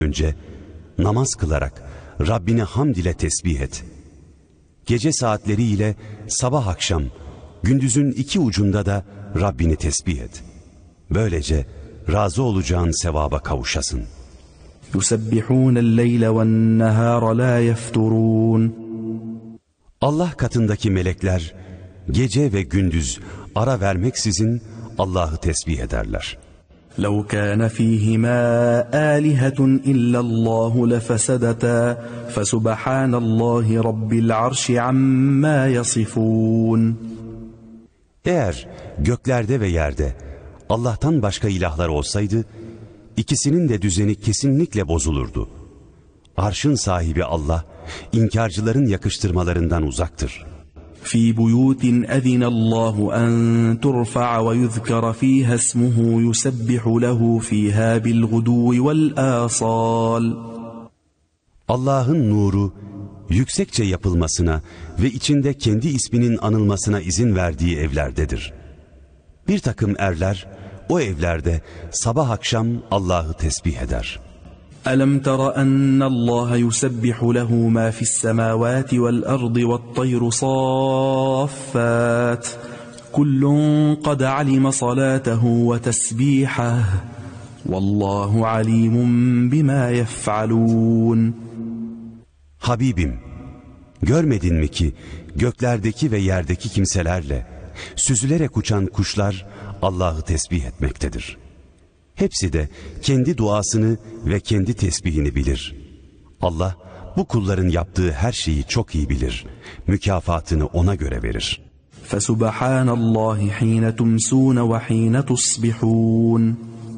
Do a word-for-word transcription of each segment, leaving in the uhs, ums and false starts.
önce namaz kılarak Rabbini hamd ile tesbih et. Gece saatleriyle sabah akşam, gündüzün iki ucunda da Rabbini tesbih et. Böylece razı olacağın sevaba kavuşasın. يُسَبِّحُونَ اللَّيْلَ وَالنَّهَارَ لَا يَفْتُرُونَ. Allah katındaki melekler gece ve gündüz ara vermeksizin Allah'ı tesbih ederler. لَوْ كَانَ فِيهِمَا آلِهَةٌ إِلَّا اللَّهُ لَفَسَدَتَا فَسُبْحَانَ اللَّهِ رَبِّ الْعَرْشِ عَمَّا يَصِفُونَ. Eğer göklerde ve yerde Allah'tan başka ilahlar olsaydı, ikisinin de düzeni kesinlikle bozulurdu. Arşın sahibi Allah, inkarcıların yakıştırmalarından uzaktır. في بيوت أذن الله أن ترفع ويذكر فيها اسمه يسبح له فيها بالغدو والآصال. Allah'ın nuru yüksekçe yapılmasına ve içinde kendi isminin anılmasına izin verdiği evlerdedir. Bir takım erler o evlerde sabah akşam Allah'ı tesbih eder. أَلَمْ تَرَ أَنَّ اللَّهَ يُسَبِّحُ لَهُ مَا فِي السَّمَاوَاتِ وَالْأَرْضِ وَالطَّيْرُ صَافَّاتٍ كُلٌّ قَدْ عَلِمَ صَلَاتَهُ وَتَسْبِيحَهُ وَاللّٰهُ عَلِيمٌ بِمَا يَفْعَلُونَ. Habibim, görmedin mi ki göklerdeki ve yerdeki kimselerle süzülerek uçan kuşlar Allah'ı tesbih etmektedir. Hepsi de kendi duasını ve kendi tesbihini bilir. Allah bu kulların yaptığı her şeyi çok iyi bilir. Mükafatını ona göre verir. فَسُبْحَانَ اللّٰهِ حِينَ تُمْسُونَ وَحِينَ تُصْبِحُونَ.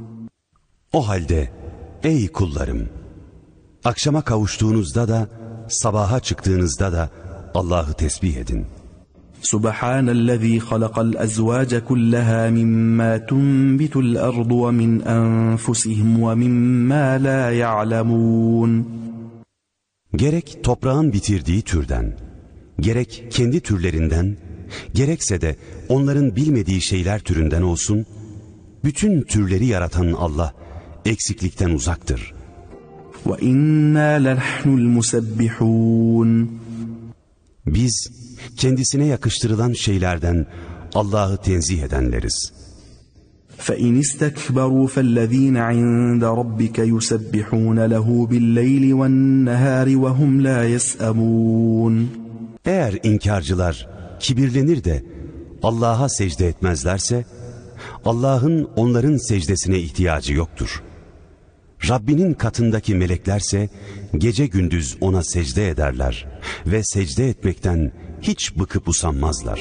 O halde ey kullarım, akşama kavuştuğunuzda da sabaha çıktığınızda da Allah'ı tesbih edin. سبحان الذي خلق الأزواج كلها مما تنبت الأرض ومن أنفسهم ومما لا يعلمون. Gerek toprağın bitirdiği türden, gerek kendi türlerinden, gerekse de onların bilmediği şeyler türünden olsun, bütün türleri yaratan Allah eksiklikten uzaktır. وَإِنَّا لَنَحْنُ الْمُسَبِّحُونَ. Biz kendisine yakıştırılan şeylerden Allah'ı tenzih edenleriz. فَاِنْ اِسْتَكْبَرُوا فَالَّذ۪ينَ عِنْدَ رَبِّكَ يُسَبِّحُونَ لَهُ بِاللَّيْلِ وَالنَّهَارِ وَهُمْ لَا يَسْأَمُونَ. Eğer inkarcılar kibirlenir de Allah'a secde etmezlerse, Allah'ın onların secdesine ihtiyacı yoktur. Rabbinin katındaki meleklerse gece gündüz ona secde ederler ve secde etmekten hiç bıkıp usanmazlar.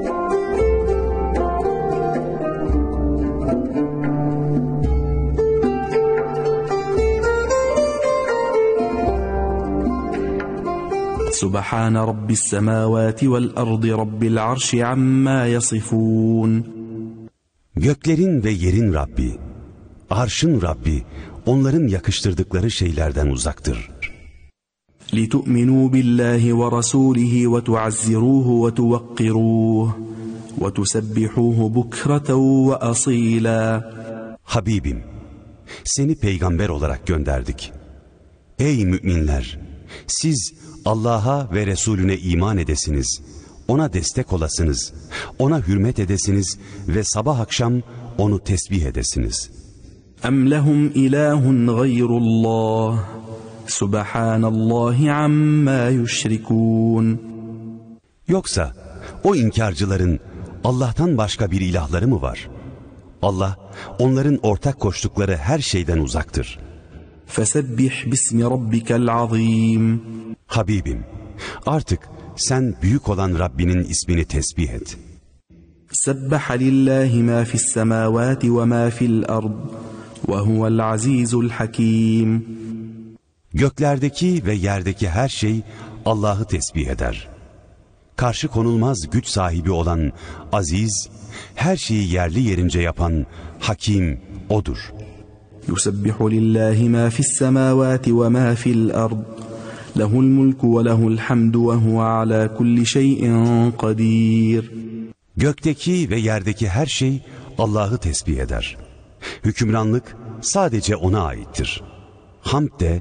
Subhane Rabbis semavati vel ardı Rabbil arşi amma yasifun. Göklerin ve yerin Rabbi, arşın Rabbi, onların yakıştırdıkları şeylerden uzaktır. لِتُؤْمِنُوا بِاللّٰهِ وَرَسُولِهِ وَتُعَزِّرُوهُ وَتُوَقِّرُوهُ وَتُسَبِّحُوهُ بُكْرَةً وَأَصِيلًا. Habibim, seni peygamber olarak gönderdik. Ey müminler! Siz Allah'a ve Resulüne iman edesiniz, ona destek olasınız, ona hürmet edesiniz ve sabah akşam onu tesbih edesiniz. اَمْ لَهُمْ اِلَٰهٌ غَيْرُ اللّٰهِ سُبْحَانَ اللّٰهِ عَمَّا يُشْرِكُونَ. Yoksa o inkarcıların Allah'tan başka bir ilahları mı var? Allah onların ortak koştukları her şeyden uzaktır. فَسَبِّحْ بِاسْمِ رَبِّكَ الْعَظِيمِ. Habibim, artık sen büyük olan Rabbinin ismini tesbih et. سَبَّحَ لِلّٰهِ مَا فِي السَّمَاوَاتِ وَمَا فِي الْأَرْضِ وَهُوَ الْعَزِيزُ الْحَكِيمُ. Göklerdeki ve yerdeki her şey Allah'ı tesbih eder. Karşı konulmaz güç sahibi olan aziz, her şeyi yerli yerince yapan hakim odur. يُسَبِّحُ لِلّٰهِ مَا فِي السَّمَاوَاتِ وَمَا فِي الْأَرْضِ لَهُ الْمُلْكُ وَلَهُ الْحَمْدُ وَهُوَ عَلَى كُلِّ شَيْءٍ قَدِيرٌ. Gökteki ve yerdeki her şey Allah'ı tesbih eder. Hükümranlık sadece ona aittir. hamd de